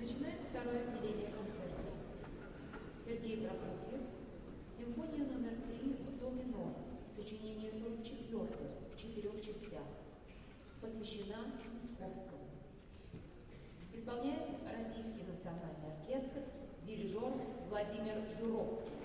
Начинаем второе отделение концерта. Сергей Прокофьев, симфония номер 3 до минор, сочинение 44 в 4 частях, посвящена Мисковскому. Исполняет Российский национальный оркестр, дирижер Владимир Юровский.